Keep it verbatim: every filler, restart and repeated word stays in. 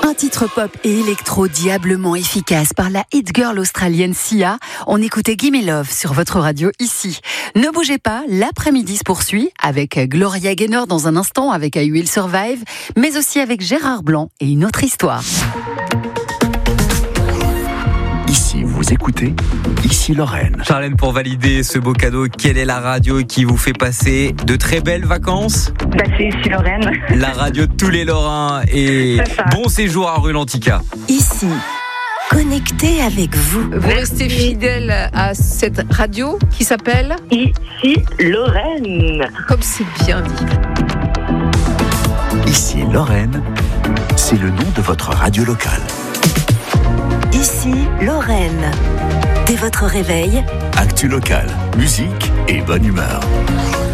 Un titre pop et électro diablement efficace par la hit girl australienne Sia. On écoutait Gimme Love sur votre radio ici. Ne bougez pas, l'après-midi se poursuit avec Gloria Gaynor dans un instant avec I Will Survive, mais aussi avec Gérard Blanc et une autre histoire. Ici, vous écoutez Ici Lorraine. Charlène, pour valider ce beau cadeau, quelle est la radio qui vous fait passer de très belles vacances ? Bah, c'est Ici Lorraine. La radio de tous les Lorrains et bon séjour à Rue Lantica. Ici, connecté avec vous. Vous restez fidèle à cette radio qui s'appelle Ici Lorraine. Comme c'est bien dit. Ici Lorraine, c'est le nom de votre radio locale. Ici, Lorraine. Dès votre réveil, Actu locale, musique et bonne humeur.